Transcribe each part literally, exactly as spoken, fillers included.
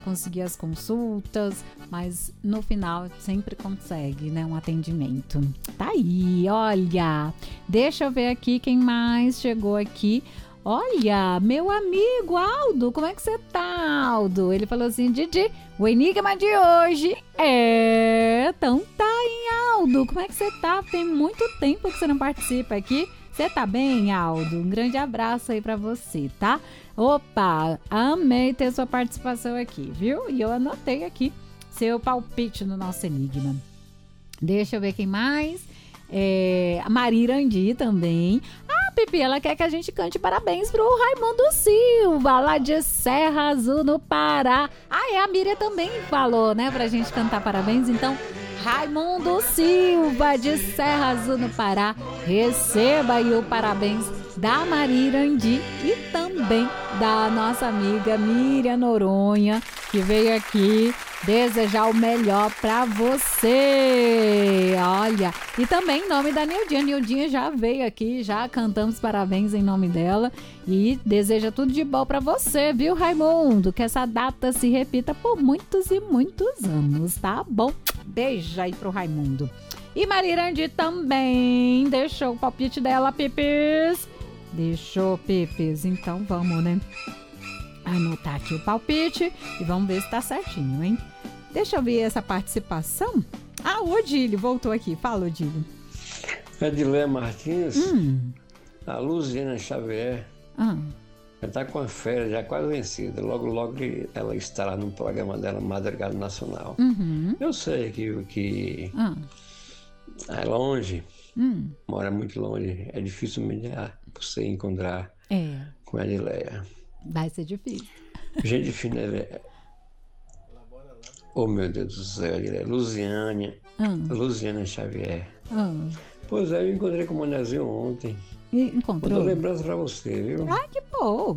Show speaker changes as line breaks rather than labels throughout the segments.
conseguir as consultas, mas no final sempre consegue, né, um atendimento. Tá aí, olha, deixa eu ver aqui quem mais chegou aqui. Olha, meu amigo Aldo, como é que você tá, Aldo? Ele falou assim, Didi, o enigma de hoje é... Então tá, hein, Aldo? Como é que você tá? Tem muito tempo que você não participa aqui. Você tá bem, Aldo? Um grande abraço aí pra você, tá? Opa, amei ter sua participação aqui, viu? E eu anotei aqui seu palpite no nosso enigma. Deixa eu ver quem mais. É, a Marirandi também. Ah, Pipi, ela quer que a gente cante parabéns pro Raimundo Silva, lá de Serra Azul, no Pará. Ah, é, a Miriam também falou, né, pra gente cantar parabéns. Então, Raimundo Silva, de Serra Azul, no Pará, receba aí o parabéns da Marirandi e também da nossa amiga Miriam Noronha, que veio aqui desejar o melhor pra você. Olha, e também em nome da Nildinha. Nildinha já veio aqui, já cantamos parabéns em nome dela e deseja tudo de bom pra você, viu, Raimundo? Que essa data se repita por muitos e muitos anos, tá bom? Beijo aí pro Raimundo. E Marirandi também deixou o palpite dela, Pipis. Deixou, Pipis. Então vamos, né? Anotar aqui o palpite e vamos ver se tá certinho, hein? Deixa eu ver essa participação. Ah, o Odílio voltou aqui. Fala, Odílio.
Edilé Martins,
Hum.
a Luziana Xavier,
Ah.
ela tá com a férias já quase vencida. Logo, logo ela estará no programa dela, Madrugada Nacional.
Uhum.
Eu sei que, que
Ah.
é longe,
Hum.
mora muito longe, é difícil mediar pra você encontrar
É,
com a Edileia.
vai ser difícil.
Gente fina, é... Oh, meu Deus do céu, Edileia. Luziane,
Ah.
Luziana Xavier.
Ah.
Pois é, eu encontrei com o Manezinho ontem.
E
Mandou
encontrou?
lembrança pra você, viu?
Ah, que bom.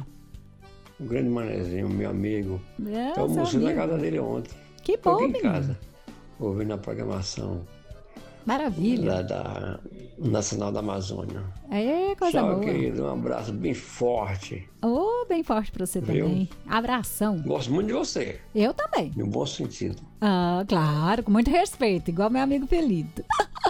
O grande Manezinho, meu amigo.
É,
Eu
seu
almocei na
amigo.
casa dele ontem.
Que
Tô
bom,
aqui em
menino.
casa, ouvindo a programação
Maravilha.
da, da Nacional da Amazônia.
É, coisa
Tchau,
boa.
querido. Um abraço bem forte.
Oh, bem forte pra você
Viu?
também. Abração.
Gosto muito de você,
Eu também.
no bom sentido.
Ah, claro, com muito respeito, igual meu amigo Felito.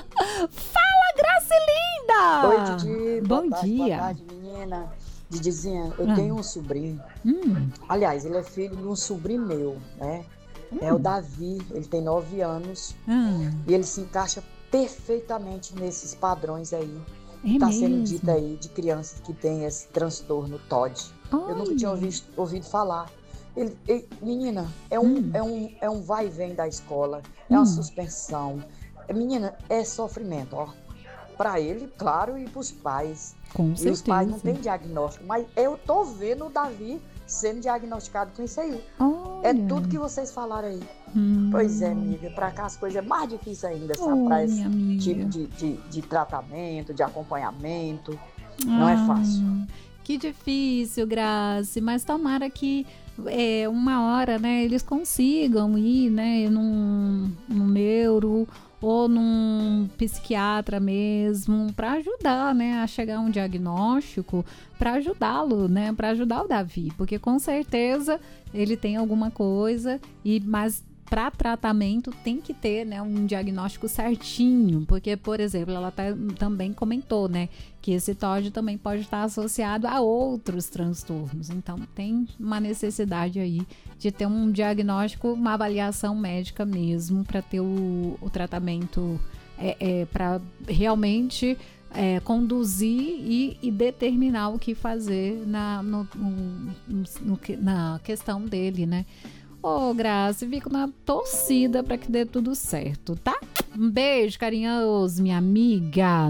Fala, Gracilinda!
Oi, Didi.
Bom
Boa tarde,
dia.
Boa tarde, menina. Didizinha, eu
Ah.
tenho um sobrinho.
Hum,
Aliás, ele é filho de um sobrinho meu, né? É o Davi, ele tem nove anos
hum,
e ele se encaixa perfeitamente nesses padrões aí.
é
Tá
mesmo.
sendo dito aí de crianças que têm esse transtorno T O D. Eu nunca tinha
Olha.
ouvido, ouvido falar. Ele, ele- menina, é um,
Hum.
é, um, é um vai e vem da escola, é uma
Hum.
suspensão. É, menina, é sofrimento, ó. Pra ele, claro, e pros pais.
Com
E os pais não
certeza.
têm diagnóstico, mas eu tô vendo o Davi sendo diagnosticado com isso aí.
Olha.
É tudo que vocês falaram aí.
Hum.
Pois é, amiga, pra cá as coisas é mais difícil ainda, sabe?
Oh,
Pra esse
minha amiga.
tipo de, de, de tratamento, de acompanhamento. Não é fácil.
Ah, que difícil, Grace, mas tomara que é, uma hora, né, eles consigam ir, né, num, num neuro ou num psiquiatra mesmo, para ajudar, né, a chegar a um diagnóstico, para ajudá-lo, né, para ajudar o Davi, porque com certeza ele tem alguma coisa, e mas para tratamento tem que ter, né, um diagnóstico certinho, porque, por exemplo, ela tá, também comentou, né, que esse T O D também pode estar associado a outros transtornos, então tem uma necessidade aí de ter um diagnóstico, uma avaliação médica mesmo, para ter o, o tratamento, é, é, para realmente é, conduzir e, e determinar o que fazer na, no, no, no, na questão dele, né? Ô, oh, Graça, fico na torcida para que dê tudo certo, tá? Um beijo carinhoso, minha amiga.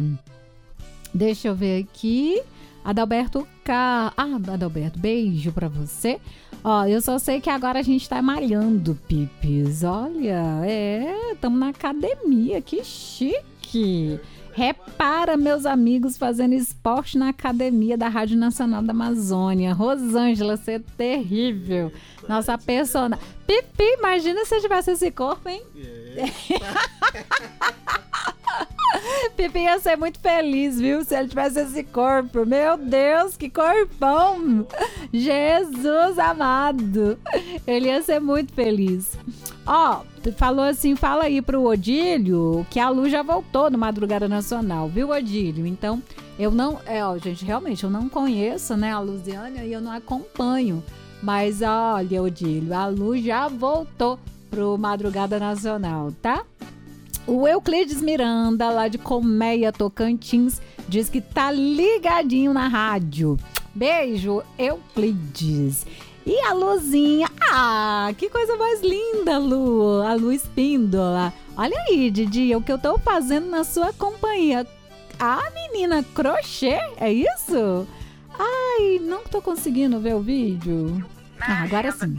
Deixa eu ver aqui. Adalberto K. Ah, Adalberto, beijo pra você. Ó, eu só sei que agora a gente tá malhando, Pipis. Olha, é, estamos na academia, que chique. Repara, meus amigos, fazendo esporte na academia da Rádio Nacional da Amazônia. Rosângela, você é terrível. Nossa persona. Pipi, imagina se eu tivesse esse corpo, hein? Pipi ia ser muito feliz, viu? Se ele tivesse esse corpo. Meu Deus, que corpão! Jesus amado! Ele ia ser muito feliz. Ó, tu falou assim, fala aí pro Odílio que a Lu já voltou no Madrugada Nacional, viu, Odílio? Então, eu não... É, ó, gente, realmente, eu não conheço, né, a Luziânia e eu não acompanho. Mas, olha, Odílio, a Lu já voltou pro Madrugada Nacional, tá? O Euclides Miranda, lá de Colmeia, Tocantins, diz que tá ligadinho na rádio. Beijo, Euclides. E a Luzinha, ah, que coisa mais linda, Lu, a Lu Espíndola. Olha aí, Didi, o que eu tô fazendo na sua companhia. Ah, menina, crochê, é isso? Ai, não tô conseguindo ver o vídeo. Ah, agora sim.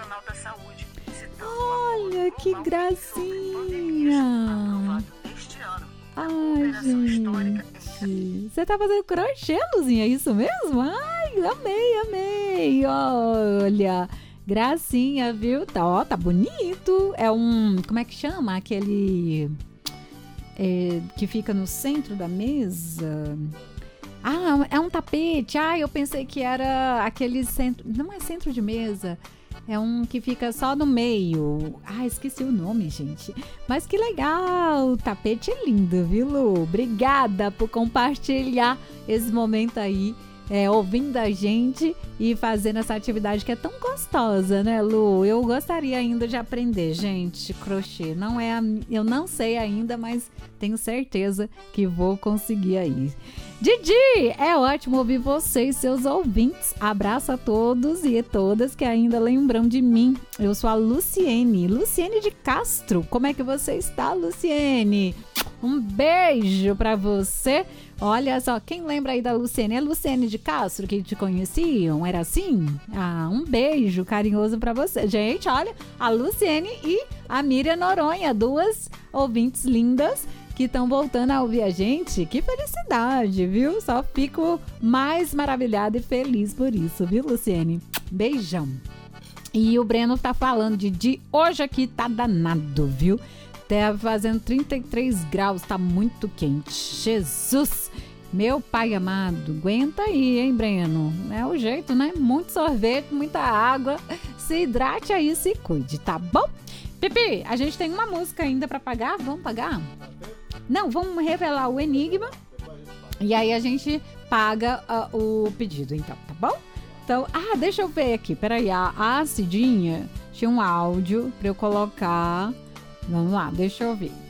Olha, que gracinha. Ai, gente. Você tá fazendo crochê, Luzinha? É isso mesmo? Ai, amei, amei. Olha, gracinha, viu? Tá, ó, tá bonito. É um... Como é que chama? Aquele... É, que fica no centro da mesa. Ah, é um tapete. Ah, eu pensei que era aquele centro... Não é centro de mesa. É um que fica só no meio. Ah, esqueci o nome, gente. Mas que legal! O tapete é lindo, viu, Lu? Obrigada por compartilhar esse momento aí, é, ouvindo a gente e fazendo essa atividade que é tão gostosa, né, Lu? Eu gostaria ainda de aprender, gente, crochê. Não é a... Eu não sei ainda, mas tenho certeza que vou conseguir aí. Didi, é ótimo ouvir vocês, seus ouvintes. Abraço a todos e a todas que ainda lembram de mim. Eu sou a Luciene, Luciene de Castro. Como é que você está, Luciene? Um beijo pra você. Olha só, quem lembra aí da Luciene? É Luciene de Castro que te conheciam? Era assim? Ah, um beijo carinhoso pra você. Gente, olha, a Luciene e a Miriam Noronha, duas ouvintes lindas que estão voltando a ouvir a gente. Que felicidade, viu? Só fico mais maravilhada e feliz por isso, viu, Luciene? Beijão. E o Breno tá falando de, de hoje aqui tá danado, viu? Tá fazendo trinta e três graus, tá muito quente. Jesus! Meu pai amado, aguenta aí, hein, Breno? É o jeito, né? Muito sorvete, muita água. Se hidrate aí, se cuide, tá bom? Pipi, a gente tem uma música ainda pra pagar? Vamos pagar? Não, vamos revelar o enigma e aí a gente paga uh, o pedido, então, tá bom? Então, ah, deixa eu ver aqui, peraí, a, a Cidinha tinha um áudio pra eu colocar. Vamos lá, deixa eu ver.